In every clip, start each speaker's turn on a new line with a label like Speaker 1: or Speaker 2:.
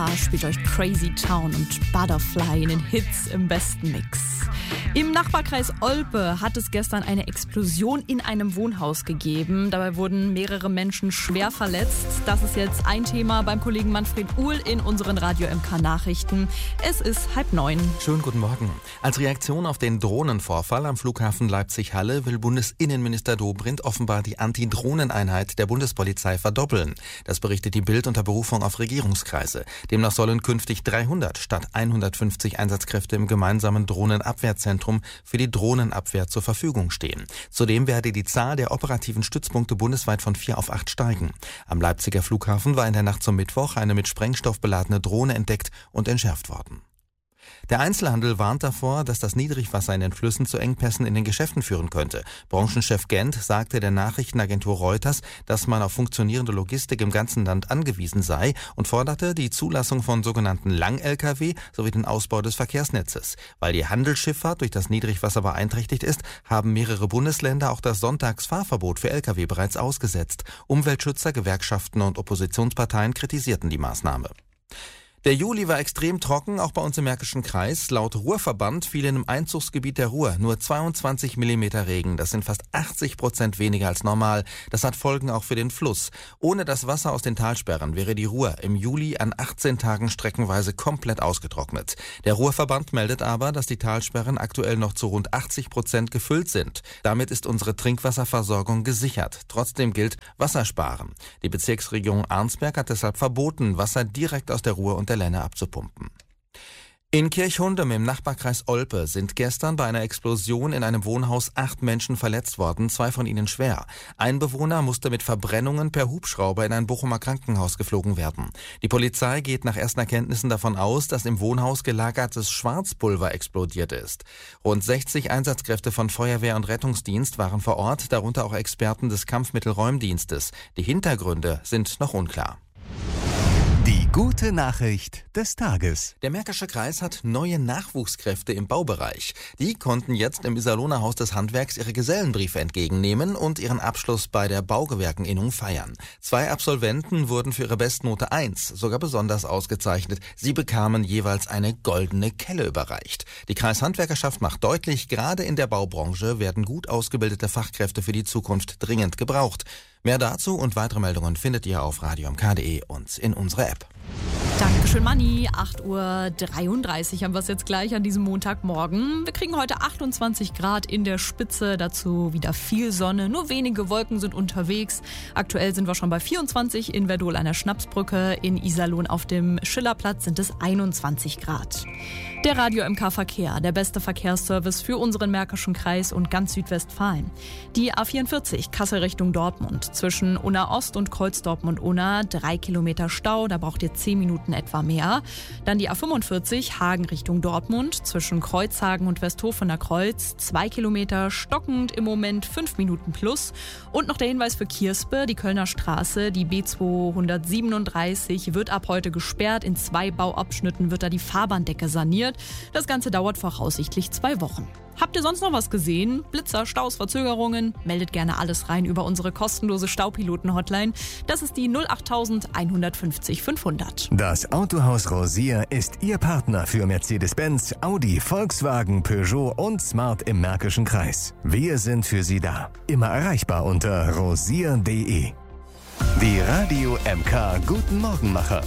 Speaker 1: Spielt euch Crazy Town und Butterfly in den Hits im besten Mix. Im Nachbarkreis Olpe hat es gestern eine Explosion in einem Wohnhaus gegeben. Dabei wurden mehrere Menschen schwer verletzt. Das ist jetzt ein Thema beim Kollegen Manfred Uhl in unseren Radio MK Nachrichten. Es ist 8:30.
Speaker 2: Schönen guten Morgen. Als Reaktion auf den Drohnenvorfall am Flughafen Leipzig-Halle will Bundesinnenminister Dobrindt offenbar die Anti-Drohnen-Einheit der Bundespolizei verdoppeln. Das berichtet die Bild unter Berufung auf Regierungskreise. Demnach sollen künftig 300 statt 150 Einsatzkräfte im gemeinsamen Drohnenabwehrzentrum für die Drohnenabwehr zur Verfügung stehen. Zudem werde die Zahl der operativen Stützpunkte bundesweit von 4 auf 8 steigen. Am Leipziger Flughafen war in der Nacht zum Mittwoch eine mit Sprengstoff beladene Drohne entdeckt und entschärft worden. Der Einzelhandel warnt davor, dass das Niedrigwasser in den Flüssen zu Engpässen in den Geschäften führen könnte. Branchenchef Gent sagte der Nachrichtenagentur Reuters, dass man auf funktionierende Logistik im ganzen Land angewiesen sei und forderte die Zulassung von sogenannten Lang-Lkw sowie den Ausbau des Verkehrsnetzes. Weil die Handelsschifffahrt durch das Niedrigwasser beeinträchtigt ist, haben mehrere Bundesländer auch das Sonntagsfahrverbot für Lkw bereits ausgesetzt. Umweltschützer, Gewerkschaften und Oppositionsparteien kritisierten die Maßnahme. Der Juli war extrem trocken, auch bei uns im Märkischen Kreis. Laut Ruhrverband fielen im Einzugsgebiet der Ruhr nur 22 Millimeter Regen. Das sind fast 80% weniger als normal. Das hat Folgen auch für den Fluss. Ohne das Wasser aus den Talsperren wäre die Ruhr im Juli an 18 Tagen streckenweise komplett ausgetrocknet. Der Ruhrverband meldet aber, dass die Talsperren aktuell noch zu rund 80% gefüllt sind. Damit ist unsere Trinkwasserversorgung gesichert. Trotzdem gilt Wassersparen. Die Bezirksregierung Arnsberg hat deshalb verboten, Wasser direkt aus der Ruhr und der Lenne abzupumpen. In Kirchhundem im Nachbarkreis Olpe sind gestern bei einer Explosion in einem Wohnhaus 8 Menschen verletzt worden, 2 von ihnen schwer. Ein Bewohner musste mit Verbrennungen per Hubschrauber in ein Bochumer Krankenhaus geflogen werden. Die Polizei geht nach ersten Erkenntnissen davon aus, dass im Wohnhaus gelagertes Schwarzpulver explodiert ist. Rund 60 Einsatzkräfte von Feuerwehr und Rettungsdienst waren vor Ort, darunter auch Experten des Kampfmittelräumdienstes. Die Hintergründe sind noch unklar.
Speaker 3: Die gute Nachricht des Tages.
Speaker 2: Der Märkische Kreis hat neue Nachwuchskräfte im Baubereich. Die konnten jetzt im Iserlohner Haus des Handwerks ihre Gesellenbriefe entgegennehmen und ihren Abschluss bei der Baugewerkeninnung feiern. 2 Absolventen wurden für ihre Bestnote 1 sogar besonders ausgezeichnet. Sie bekamen jeweils eine goldene Kelle überreicht. Die Kreishandwerkerschaft macht deutlich, gerade in der Baubranche werden gut ausgebildete Fachkräfte für die Zukunft dringend gebraucht. Mehr dazu und weitere Meldungen findet ihr auf radiomk.de und in unserer App.
Speaker 1: Dankeschön, Manni. 8:33 Uhr haben wir es jetzt gleich an diesem Montagmorgen. Wir kriegen heute 28 Grad in der Spitze, dazu wieder viel Sonne. Nur wenige Wolken sind unterwegs. Aktuell sind wir schon bei 24 in Verdol an der Schnapsbrücke. In Iserlohn auf dem Schillerplatz sind es 21 Grad. Der Radio MK Verkehr, der beste Verkehrsservice für unseren Märkischen Kreis und ganz Südwestfalen. Die A44 Kassel Richtung Dortmund. Zwischen Unna Ost und Kreuz Dortmund-Unna 3 Kilometer Stau, da braucht ihr 10 Minuten etwa mehr. Dann die A45 Hagen Richtung Dortmund. Zwischen Kreuzhagen und Westhofener Kreuz 2 Kilometer stockend, im Moment 5 Minuten plus. Und noch der Hinweis für Kierspe, die Kölner Straße, die B237 wird ab heute gesperrt. In 2 Bauabschnitten wird da die Fahrbahndecke saniert. Das Ganze dauert voraussichtlich 2 Wochen. Habt ihr sonst noch was gesehen? Blitzer, Staus, Verzögerungen? Meldet gerne alles rein über unsere kostenlose Staupiloten-Hotline. Das ist die 08000 150 500.
Speaker 3: Das Autohaus Rosier ist Ihr Partner für Mercedes-Benz, Audi, Volkswagen, Peugeot und Smart im Märkischen Kreis. Wir sind für Sie da. Immer erreichbar unter rosier.de. Die Radio MK Guten Morgenmacher.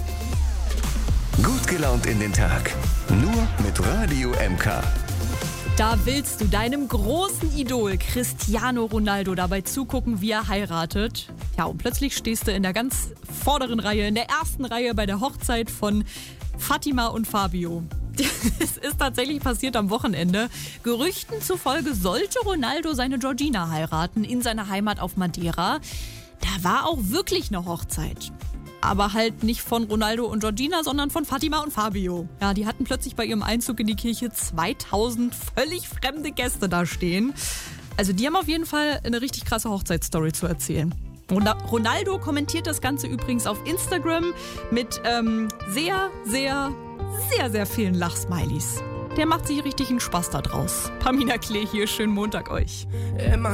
Speaker 3: Gut gelaunt in den Tag. Nur mit Radio MK.
Speaker 1: Da willst du deinem großen Idol Cristiano Ronaldo dabei zugucken, wie er heiratet. Ja, und plötzlich stehst du in der ganz vorderen Reihe, in der ersten Reihe bei der Hochzeit von Fatima und Fabio. Es ist tatsächlich passiert am Wochenende. Gerüchten zufolge sollte Ronaldo seine Georgina heiraten in seiner Heimat auf Madeira. Da war auch wirklich eine Hochzeit. Aber halt nicht von Ronaldo und Georgina, sondern von Fatima und Fabio. Ja, die hatten plötzlich bei ihrem Einzug in die Kirche 2000 völlig fremde Gäste da stehen. Also die haben auf jeden Fall eine richtig krasse Hochzeitsstory zu erzählen. Ronaldo kommentiert das Ganze übrigens auf Instagram mit sehr, sehr, sehr, sehr vielen Lachsmilies. Der macht sich richtig einen Spaß da draus. Pamina Klee hier, schönen Montag euch.